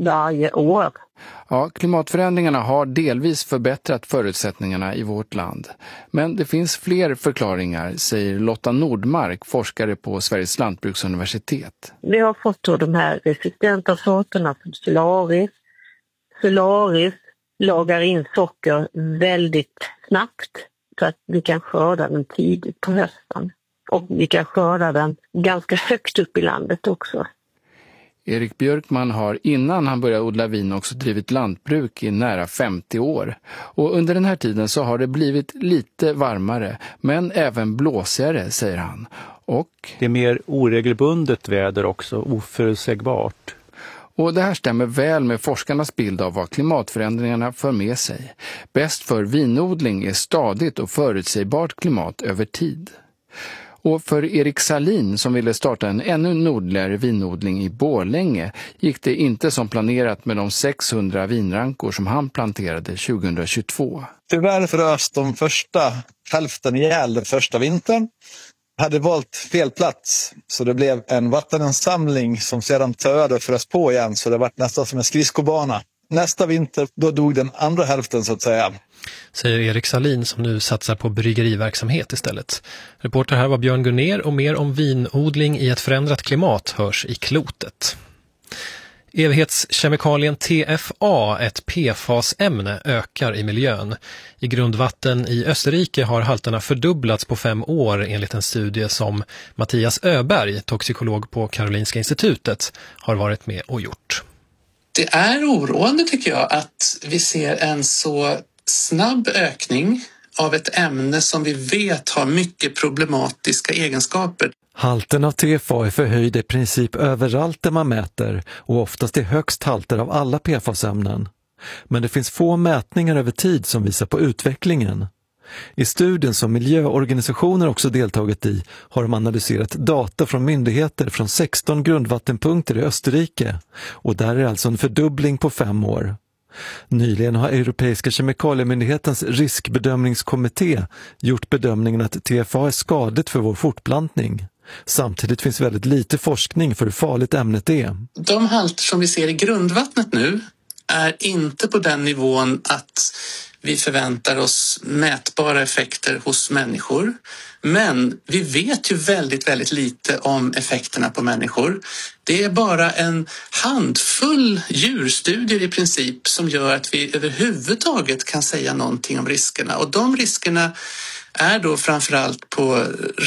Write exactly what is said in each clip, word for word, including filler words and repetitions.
varje år. Ja, klimatförändringarna har delvis förbättrat förutsättningarna i vårt land. Men det finns fler förklaringar, säger Lotta Nordmark, forskare på Sveriges lantbruksuniversitet. Vi har fått då de här resistenta sorterna som Solaris. Solaris lagar in socker väldigt snabbt så att vi kan skörda den tidigt på hösten. Och vi kan skörda den ganska högt upp i landet också. Erik Björkman har innan han började odla vin också drivit lantbruk i nära femtio år. Och under den här tiden så har det blivit lite varmare, men även blåsigare, säger han. Och det är mer oregelbundet väder också, oförutsägbart. Och det här stämmer väl med forskarnas bild av vad klimatförändringarna för med sig. Bäst för vinodling är stadigt och förutsägbart klimat över tid. Och för Erik Salin som ville starta en ännu nordligare vinodling i Borlänge gick det inte som planerat med de sexhundra vinrankor som han planterade tjugohundratjugotvå. Tyvärr frös de första hälften ihjäl den första vintern. Hade valt fel plats så det blev en vattenansamling som sedan töade och frös på igen, så det var nästan som en skridskobana. Nästa vinter då dog den andra hälften så att säga. Säger Erik Salin som nu satsar på bryggeriverksamhet istället. Reporter här var Björn Gunner och mer om vinodling i ett förändrat klimat hörs i Klotet. Evighetskemikalien T F A, ett P F A S-ämne, ökar i miljön. I grundvatten i Österrike har halterna fördubblats på fem år enligt en studie som Mattias Öberg, toxikolog på Karolinska institutet, har varit med och gjort. Det är oroande tycker jag att vi ser en så snabb ökning av ett ämne som vi vet har mycket problematiska egenskaper. Halten av T F A är förhöjd i princip överallt där man mäter och oftast är högst halter av alla P F A S-ämnen. Men det finns få mätningar över tid som visar på utvecklingen. I studien som miljöorganisationer också deltagit i har de analyserat data från myndigheter från sexton grundvattenpunkter i Österrike och där är alltså en fördubbling på fem år. Nyligen har Europeiska kemikaliemyndighetens riskbedömningskommitté gjort bedömningen att T F A är skadligt för vår fortplantning. Samtidigt finns väldigt lite forskning för hur farligt ämnet är. De halter som vi ser i grundvattnet nu är inte på den nivån att vi förväntar oss mätbara effekter hos människor. Men vi vet ju väldigt, väldigt lite om effekterna på människor. Det är bara en handfull djurstudier i princip som gör att vi överhuvudtaget kan säga någonting om riskerna. Och de riskerna är då framförallt på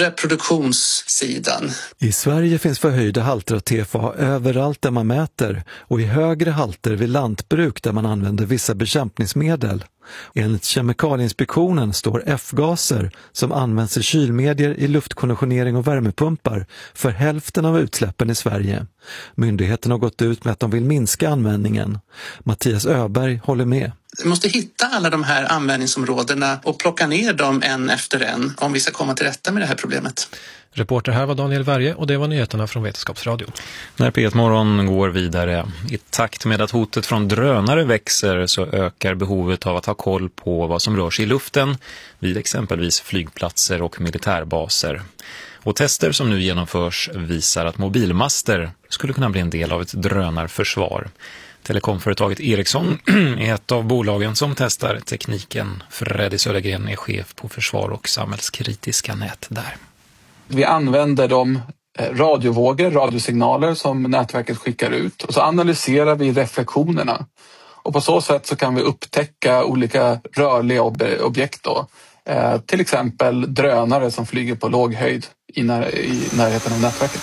reproduktionssidan. I Sverige finns förhöjda halter av T F A överallt där man mäter och i högre halter vid lantbruk där man använder vissa bekämpningsmedel. Enligt Kemikalieinspektionen står F-gaser som används i kylmedier, i luftkonditionering och värmepumpar för hälften av utsläppen i Sverige. Myndigheten har gått ut med att de vill minska användningen. Mattias Öberg håller med. Vi måste hitta alla de här användningsområdena och plocka ner dem en efter en om vi ska komma till rätta med det här problemet. Reporter här var Daniel Värje och det var nyheterna från Vetenskapsradion. När P ett Morgon går vidare. I takt med att hotet från drönare växer så ökar behovet av att ha koll på vad som rör sig i luften vid exempelvis flygplatser och militärbaser. Och tester som nu genomförs visar att mobilmaster skulle kunna bli en del av ett drönarförsvar. Telekomföretaget Ericsson är ett av bolagen som testar tekniken. Freddy Södergren är chef på försvar och samhällskritiska nät där. Vi använder de radiovågor, radiosignaler som nätverket skickar ut och så analyserar vi reflektionerna. Och på så sätt så kan vi upptäcka olika rörliga ob- objekt då. Eh, till exempel drönare som flyger på låg höjd i, när- i närheten av nätverket.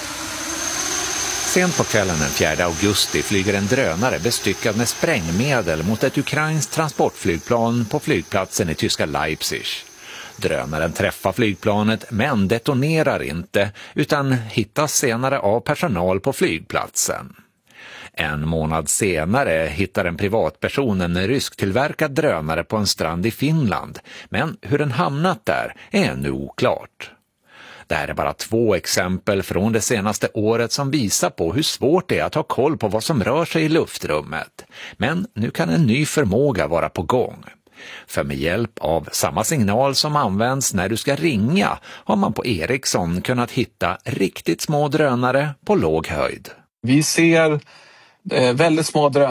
Sent på kvällen den fjärde augusti flyger en drönare bestyckad med sprängmedel mot ett ukrainskt transportflygplan på flygplatsen i tyska Leipzig. Drönaren träffar flygplanet men detonerar inte utan hittas senare av personal på flygplatsen. En månad senare hittar en privatperson en rysktillverkad drönare på en strand i Finland, men hur den hamnat där är ännu oklart. Det här är bara två exempel från det senaste året som visar på hur svårt det är att ha koll på vad som rör sig i luftrummet. Men nu kan en ny förmåga vara på gång. För med hjälp av samma signal som används när du ska ringa har man på Ericsson kunnat hitta riktigt små drönare på låg höjd. Vi ser eh, väldigt små drönare